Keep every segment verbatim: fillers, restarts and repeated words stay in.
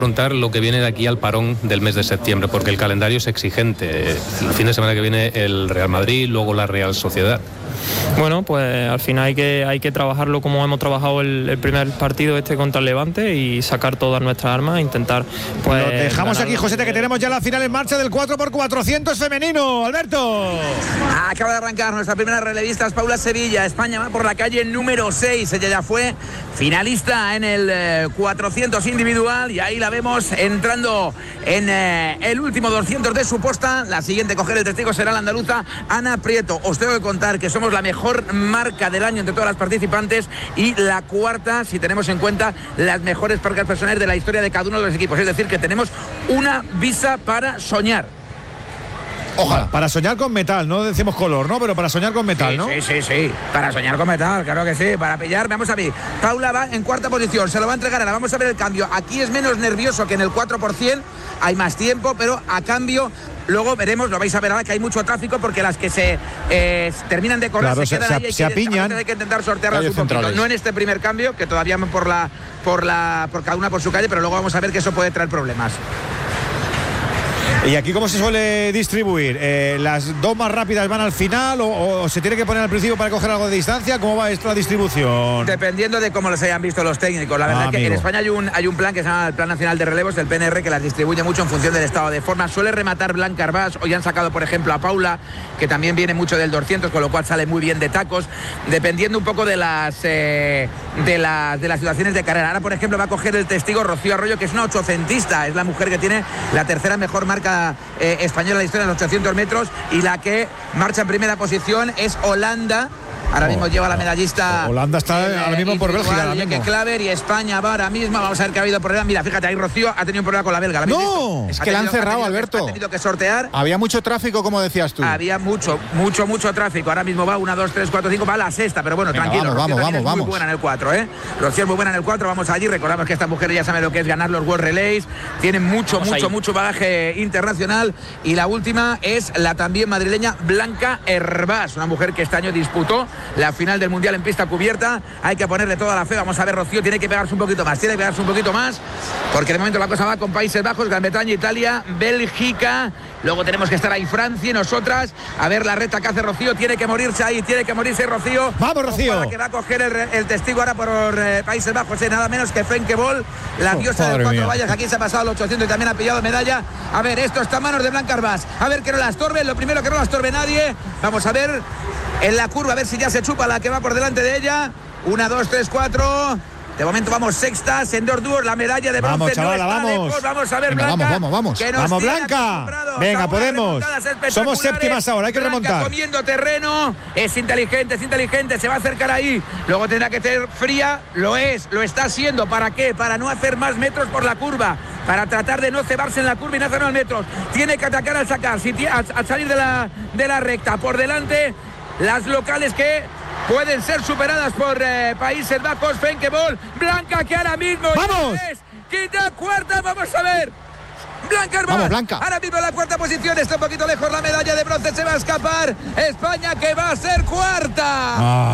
afrontar lo que viene de aquí al parón del mes de septiembre, porque el calendario es exigente. El fin de semana que viene el Real Madrid, luego la Real Sociedad. Bueno, pues al final hay que, hay que trabajarlo como hemos trabajado el, el primer partido este contra el Levante y sacar todas nuestras armas e intentar pues... Lo dejamos aquí, Josete, que tenemos ya la final en marcha del cuatro por cuatrocientos femenino. Alberto. Acaba de arrancar nuestra primera relevista, es Paula Sevilla. España va por la calle número seis. Ella ya fue finalista en el eh, cuatrocientos individual y ahí la vemos entrando en eh, el último doscientos de su posta. La siguiente coger el testigo será la andaluza Ana Prieto. Os tengo que contar que somos la mejor marca del año entre todas las participantes y la cuarta si tenemos en cuenta las mejores marcas personales de la historia de cada uno de los equipos. Es decir, que tenemos una visa para soñar. Ojalá. Para soñar con metal, no decimos color, ¿no? Pero para soñar con metal, sí, ¿no? Sí, sí, sí. Para soñar con metal, claro que sí. Para pillar, vamos a ver. Paula va en cuarta posición, se lo va a entregar ahora. Vamos a ver el cambio. Aquí es menos nervioso que en el cuatro por ciento. Hay más tiempo, pero a cambio, luego veremos, lo vais a ver ahora, que hay mucho tráfico porque las que se eh, terminan de correr claro, se quedan se, ahí. Se hay que, apiñan. Hay que intentar sortearlas un poquito. No en este primer cambio, que todavía por la, por la, por cada una por su calle, pero luego vamos a ver que eso puede traer problemas. ¿Y aquí cómo se suele distribuir? Eh, ¿Las dos más rápidas van al final o, o se tiene que poner al principio para coger algo de distancia? ¿Cómo va esta distribución? Dependiendo de cómo los hayan visto los técnicos. La verdad ah, es que amigo. en España hay un, hay un plan que se llama el Plan Nacional de Relevos, el P N R, que las distribuye mucho en función del estado de forma. Suele rematar Blanca Arbás. Hoy han sacado, por ejemplo, a Paula, que también viene mucho del doscientos, con lo cual sale muy bien de tacos, dependiendo un poco de las, eh, de, las, de las situaciones de carrera. Ahora, por ejemplo, va a coger el testigo Rocío Arroyo, que es una ochocentista. Es la mujer que tiene la tercera mejor marca eh, española en la historia de los ochocientos metros, y la que marcha en primera posición es Holanda. Ahora mismo oh, lleva la medallista. Holanda está el, ahora mismo por Bélgica. Ahora mismo. Claver, y España va ahora mismo. Vamos a ver que ha habido problemas. Mira, fíjate, ahí Rocío ha tenido un problema con la belga. ¿La no, es que la han cerrado, Alberto. Ha tenido que sortear. Había mucho tráfico, como decías tú. Había mucho, mucho, mucho tráfico. Ahora mismo va una, dos, tres, cuatro, cinco. Va a la sexta, pero bueno, venga, tranquilo. Vamos, Rocío vamos, vamos, es vamos. muy buena en el cuatro, ¿eh? Rocío es muy buena en el cuatro. Vamos allí. Recordamos que esta mujer ya sabe lo que es ganar los World Relays. Tiene mucho, vamos mucho, ahí. mucho bagaje internacional. Y la última es la también madrileña Blanca Hervás, una mujer que este año disputó la final del Mundial en pista cubierta. Hay que ponerle toda la fe. Vamos a ver, Rocío tiene que pegarse un poquito más, tiene que pegarse un poquito más, porque de momento la cosa va con Países Bajos, Gran Bretaña, Italia, Bélgica. Luego tenemos que estar ahí Francia y nosotras. A ver la reta que hace Rocío. Tiene que morirse ahí, tiene que morirse Rocío. Vamos, Rocío. Que va a coger el, el testigo ahora por eh, Países Bajos, eh, nada menos que Frenke Bol, la diosa oh, de cuatro vallas. Aquí se ha pasado los ochocientos y también ha pillado medalla. A ver, esto está en manos de Blanca Arbás. A ver que no la estorbe, lo primero que no la estorbe nadie. Vamos a ver en la curva, a ver si ya se chupa la que va por delante de ella. Una, dos, tres, cuatro. De momento vamos sextas en dos dúos, la medalla de bronce. Vamos, chavala, no vamos. Lejos. Vamos a ver, venga, Blanca. Vamos, vamos, vamos. Vamos, Blanca. Venga, podemos. Somos séptimas ahora, hay que Blanca remontar. Comiendo terreno, es inteligente, es inteligente, se va a acercar ahí. Luego tendrá que ser fría, lo es, lo está haciendo. ¿Para qué? Para no hacer más metros por la curva, para tratar de no cebarse en la curva y no hacer más metros. Tiene que atacar al sacar, al, al salir de la, de la recta. Por delante, las locales que pueden ser superadas por eh, Países Bajos. Frenke Bol, Blanca, que ahora mismo ¡vamos! Es quinta, cuarta, vamos a ver. Blanca Arbás, vamos, Blanca. Ahora mismo en la cuarta posición, está un poquito lejos la medalla de bronce, se va a escapar. España que va a ser cuarta. Ah.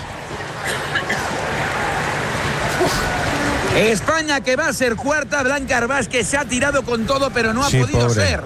España que va a ser cuarta. Blanca Arbás, que se ha tirado con todo, pero no ha sí, podido pobre. ser.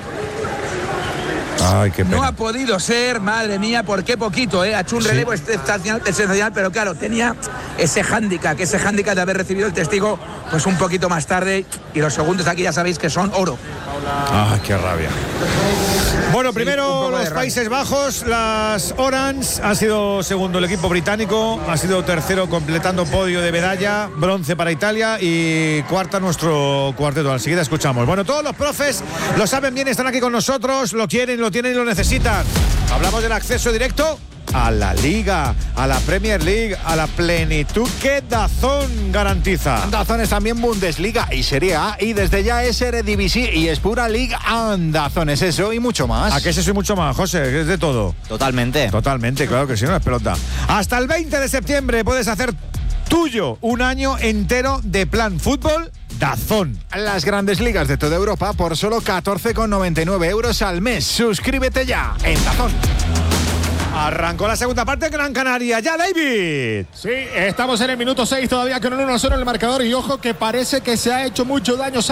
Ay, qué pena. No ha podido ser, madre mía, por qué poquito, ¿eh? Ha hecho un relevo sí. excepcional, pero claro, tenía ese hándicap, ese hándicap de haber recibido el testigo pues un poquito más tarde, y los segundos aquí ya sabéis que son oro. Ah, qué rabia. Bueno, sí, primero los Países Bajos, las Orange, ha sido segundo el equipo británico, ha sido tercero completando podio de medalla, bronce para Italia y cuarta nuestro cuarteto. Enseguida escuchamos. Bueno, todos los profes lo saben bien, están aquí con nosotros, lo quieren, lo tienen y lo necesitan. Hablamos del acceso directo a la Liga, a la Premier League, a la plenitud que DAZN garantiza. DAZN es también Bundesliga y Serie A, y desde ya es Eredivisie y es pura Liga and DAZN es eso y mucho más. ¿A qué es eso y mucho más, José? Es de todo. Totalmente. Totalmente, claro que sí, no es pelota. Hasta el veinte de septiembre puedes hacer tuyo un año entero de plan fútbol DAZN. Las grandes ligas de toda Europa por solo catorce con noventa y nueve euros al mes. Suscríbete ya en DAZN. Arrancó la segunda parte de Gran Canaria. Ya, David. Sí, estamos en el minuto seis todavía con el uno a cero en el marcador y ojo que parece que se ha hecho mucho daño